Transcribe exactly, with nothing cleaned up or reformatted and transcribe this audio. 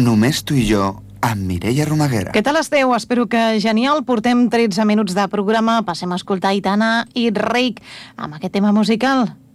Només tu i jo, amb Mireia Romaguera. Què tal esteu? Espero que genial. Portem tretze minuts de programa. Passem a escoltar Aitana i Reik amb aquest tema musical.